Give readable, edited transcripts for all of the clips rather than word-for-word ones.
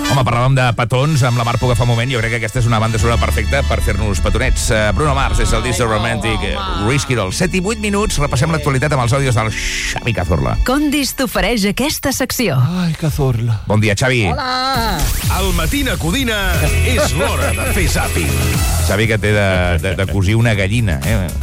Home, parlàvem de petons amb la Mar Puga fa un moment. Jo crec que aquesta és una banda sonora perfecta per fer-nos petonets. Bruno Mars és el disc de Romantic Risky Doll. 7 i 8 minuts, repassem l'actualitat amb els àudios del Xavi Cazorla. Condis t'ofereix aquesta secció. Ai, Cazorla. Bon dia, Xavi. Hola! Al Matina Codina és l'hora de fer zàping. Xavi, que té de cosir una gallina.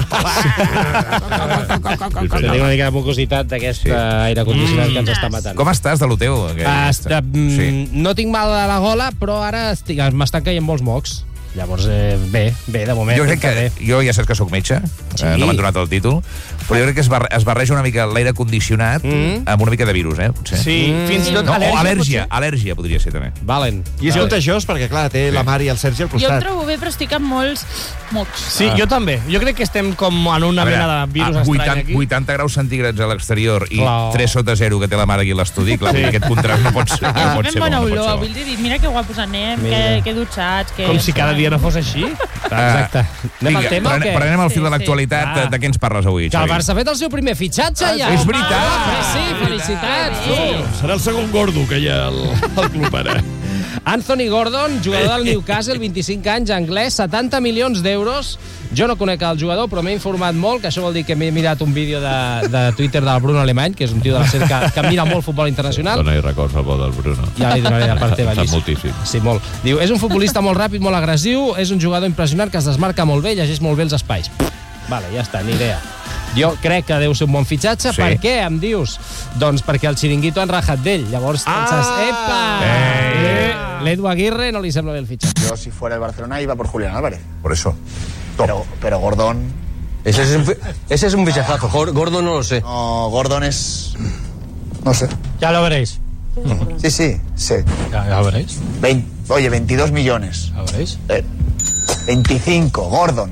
Tenim una mica de mucositat d'aquest aire condicionat que ens està matant. Com estàs de lo teu? No tinc mal a la gola, però ara m'estan caient molts mocs. Llavors, bé, de moment. Jo crec que, jo ja saps que sóc metge, no m'han donat el títol, però jo crec que es barreja una mica l'aire condicionat amb una mica de virus, potser. Sí, fins i tot al·lèrgia podria ser, també. Valen. I és contagiós perquè, clar, té la Mar i el Sergi al Jo em costat. trobo bé, però estic amb molts mocs. Sí, jo també. Jo crec que estem com en una mena de virus estrany aquí. 80 graus centígrads a l'exterior i Clar. 3 sota 0 que té la Mar aquí a l'estudi, clar, aquest contrast no pot ser. Jo ben bona olor. Vull dir, mira que guapos anem, que dutxats, que... Com si cada dia no fos així. Exacte. Anem al tema o què? Prenem el fil de Sí, l'actualitat. De què ens parles avui, Que el Xavi? Barça ha fet el seu primer fitxatge, ja. És veritat! Sí, felicitats. Serà el segon gordo que hi ha al club ara. Anthony Gordon, jugador del Newcastle, 25 anys, anglès, 70 milions d'euros. Jo no conec el jugador, però m'he informat molt, que això vol dir que m'he mirat un vídeo de Twitter del Bruno Alemany, que és un tio de la SER que mira molt futbol internacional. Dona-hi records al bo del Bruno. Ja li donaré de part teva. Sap moltíssim. Sí, molt. Diu, és un futbolista molt ràpid, molt agressiu, és un jugador impressionant que es desmarca molt bé, llegeix molt bé els espais. Vale, ja està, ni idea. Jo crec que deu ser un bon fitxatge. Sí. Per què, em dius? Doncs perquè el xiringuito han rajat d'ell. Llavors penses, epa! L'Edu Aguirre no li sembla bé el fitxatge. Yo, si fuera el Barcelona, iba por Julián Álvarez. Por eso. Pero Gordon... Ese es un fichajazo. Gordo no lo sé. No, Gordon es... No sé. Ya lo veréis. Sí. Ya lo veréis. 22 millones. Ya lo veréis. 25, Gordon.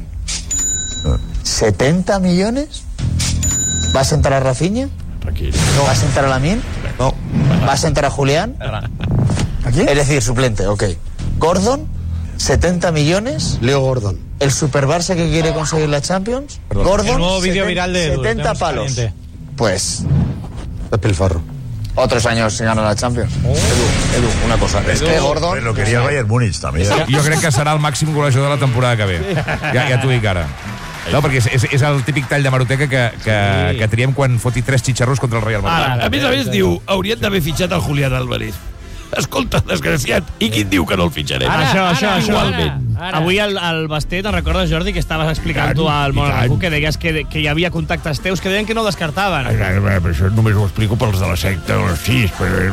70 millones. ¿Va a sentar a Rafinha? Tranquilo. ¿Va a sentar a Lamine? No. ¿Va a sentar a Julián? ¿A quién? Es decir, suplente, ok. Gordon, 70 millones. Leo Gordon. El Super Barça que quiere conseguir la Champions. Gordon, El nuevo vídeo viral de Edu, 70 tenemos palos. caliente. Pues Despilfarro. otros años sin ganar la Champions. Edu, una cosa. Es que Gordon... Lo quería el Bayern Múnich també. Jo crec que serà el màxim golejador de la temporada que ve. Ja t'ho dic ara. No, perquè és el típic tall de maroteca que triem quan foti 3 xitxarros contra el Real Madrid. A més, diu, haurien d'haver fitxat el Julián Álvarez. Escolta, desgraciat, i qui diu que no el fitxarem? Això. Igualment. Avui al Basté, te'n recordes, Jordi, que estaves explicant tu al món al que deies que hi havia contactes teus que deien que no ho descartaven. Però això només ho explico pels de la secta o els 6.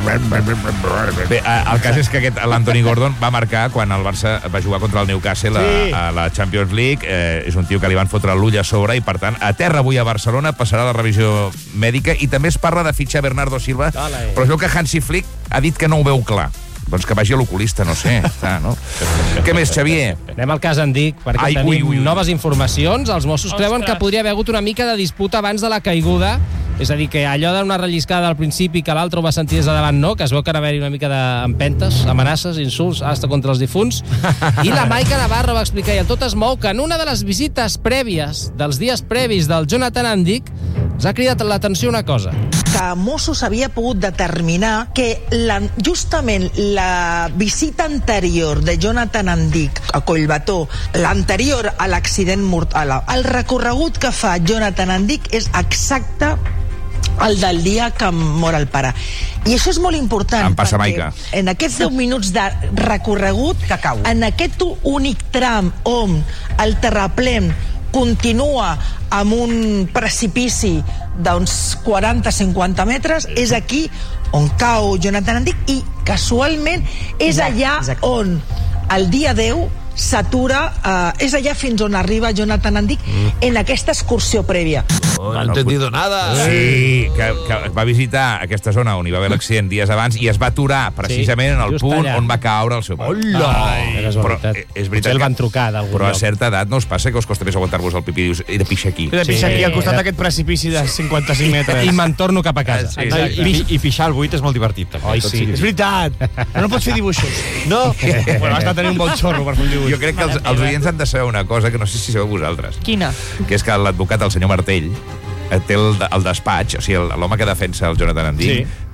Bé, el cas és que l'Anthony Gordon va marcar quan el Barça va jugar contra el Newcastle a la Champions League. És un tio que li van fotre l'ull a sobre i, per tant, aterra avui a Barcelona, passarà la revisió mèdica i també es parla de fitxar Bernardo Silva, però es veu que Hansi Flick ha dit que no ho veu clar. Doncs que vagi a l'oculista, no sé. No? Què més, Xavier? Anem al cas Endic, perquè tenim noves informacions. Els Mossos creuen que podria haver hagut una mica de disputa abans de la caiguda. És a dir, que allò d'una relliscada al principi que l'altre ho va sentir des de davant, no, que es veu que va haver-hi una mica d'empentes, amenaces, insults, hasta contra els difunts. I la Maica Navarro va explicar, i el tot es mou, que en una de les visites prèvies, dels dies previs del Jonathan Endic, ens ha cridat l'atenció una cosa. Que Mossos havia pogut determinar que justament la visita anterior de Jonathan Endic a Collbató, l'anterior a l'accident mortal, el recorregut que fa Jonathan Endic és exacte el del dia que mor el pare. I això és molt important. Em passa, Maica. En aquests 10 minuts de recorregut, en aquest únic tram on el terraplén continua amb un precipici d'uns 40-50 metres, és aquí on cau Jonathan Endic i casualment és allà on el dia 10 s'atura, és allà fins on arriba Jonathan Endic en aquesta excursió prèvia. No he entendido nada. Sí, que va visitar aquesta zona on hi va haver l'accident dies abans i es va aturar precisament en el punt on va caure el seu pare. Però és veritat el van trucar d'algun però a lloc. certa edat no us passa que us costa més aguantar-vos el pipí i dius, he de pixar aquí. He de pixar aquí al costat d'aquest precipici de 55 metres. I me'n torno cap a casa. I pixar al buit és molt divertit, també. Sí. És veritat. Però no pots fer dibuixos. No? Bueno, has de tenir un bon xorro per fer un dibuix. Jo crec que els oients han de saber una cosa que no sé si sabeu vosaltres. Quina? Que és que l'advocat, el senyor Martell, té el despatx, o sigui, l'home que defensa el Jonathan Endic,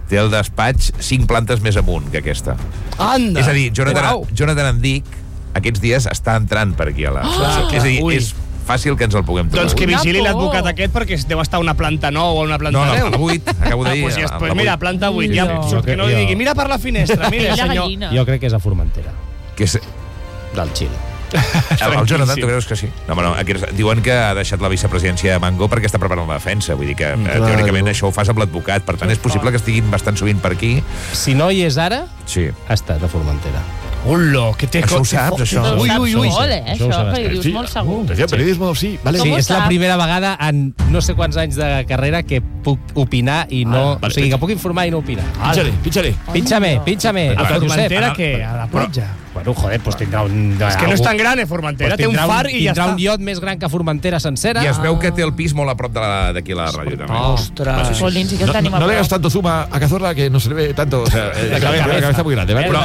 té el despatx 5 plantes més amunt que aquesta. Anda! És a dir, Jonathan Endic aquests dies està entrant per aquí a la... És a dir, és fàcil que ens el puguem trobar. Doncs que vigili l'advocat aquest perquè deu estar una planta 9 o una planta 10. No, la 8, acabo de dir. Pues mira, planta 8, ja surt que no li digui, mira per la finestra, mira, senyor. Jo crec que és a Formentera. Que és... Del Xile. El Jonathan, tu creus que sí? No, diuen que ha deixat la vicepresidència de Mango perquè està preparant la defensa. Vull dir que, teòricament, això ho fas amb l'advocat. Per tant, és possible que estiguin bastant sovint per aquí. Si no hi és ara, sí. Ha estat a Formentera. Hola, que té... Això ho saps, això? Ui, això, perquè dius molt segur. Periodismo, sí. Vale. Sí, és la primera vegada en no sé quants anys de carrera que puc opinar i no... O sigui, que puc informar i no opinar. Pínxale. Pínxame. A Formentera, què? A la platja? Bueno, joder, pues tindrà un... És que no és tan gran, Formentera. Té un far i ja està. Tindrà un iot més gran que Formentera sencera. I es veu que té el pis molt a prop d'aquí a la ràdio, també. Ostres. Polín, sí que el tenim a No le prop. hagas tanto zoom a Cazorla que no se le ve tanto. O sea, la cabeza muy grande. Però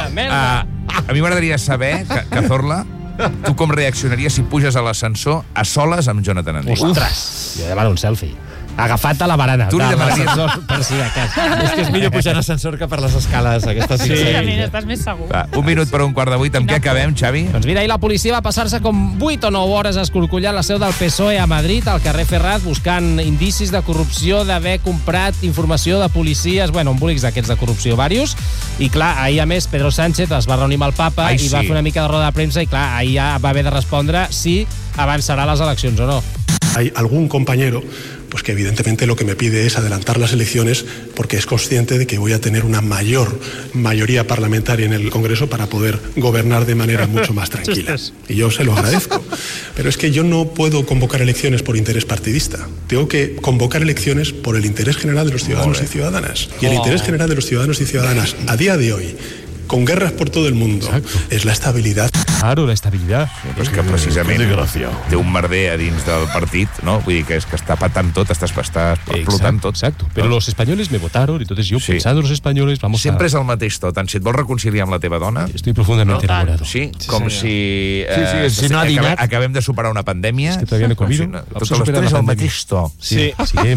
a mi m'agradaria saber, Cazorla, tu com reaccionaries si puges a l'ascensor a soles amb Jonathan Endic? Ostres! Jo demano un selfie. Agafat a la barana. Tu li demanaries... Per si de cas. És que és millor pujar en ascensor que per les escales aquestes. Sí, estàs més segur. Va, 1 minut per 1:15. Amb què acabem, Xavi? Doncs mira, ahir la policia va passar-se com 8 o 9 hores escorcollant la seu del PSOE a Madrid, al carrer Ferraz, buscant indicis de corrupció, d'haver comprat informació de policies, bueno, embolics d'aquests de corrupció varios. I clar, ahir a més Pedro Sánchez es va reunir amb el papa i va fer una mica de roda de premsa i clar, ahir ja va haver de respondre si avançarà les eleccions o no. Hay algún compañero pues que evidentemente lo que me pide es adelantar las elecciones porque es consciente de que voy a tener una mayor mayoría parlamentaria en el Congreso para poder gobernar de manera mucho más tranquila. Y yo se lo agradezco. Pero es que yo no puedo convocar elecciones por interés partidista. Tengo que convocar elecciones por el interés general de los ciudadanos y ciudadanas. Y el interés general de los ciudadanos y ciudadanas a día de hoy, con guerras por todo el mundo, es la estabilidad. Claro, la estabilitat. Però és que precisament té un merder a dins del partit, no? Vull dir que és que està patant tot, està explotant tot. Exacto. Pero los españoles me votaron, entonces yo, pensando en los españoles, vamos a... Sempre és el mateix tot. Tant si et vols reconciliar amb la teva dona... Estoy profundamente enamorado. Sí, com si... si no ha dinat... Acabem de superar una pandèmia... És que todavía no he comido. Tota l'estona és el mateix to. Sí.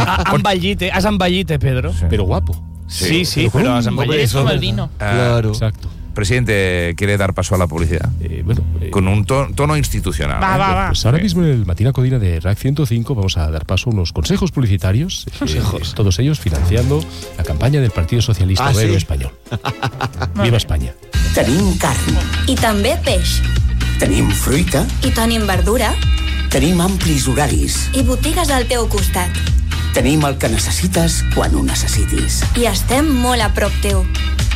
Has envellit, Pedro. Pero guapo. Sí, pero has envellit. Es como el vino. Claro. Exacto. Presidente, ¿quiere dar paso a la publicidad? Con un tono institucional. Va. Pues ahora mismo en el Matina Codina de RAC 105 vamos a dar paso a unos consejos publicitarios, todos ellos financiando la campaña del Partido Socialista Obrero Español. Viva España. Tenim carn. I també peix. Tenim fruita. I tenim verdura. Tenim amplis horaris. I botigues al teu costat. Tenim el que necessites quan ho necessitis. I estem molt a prop teu.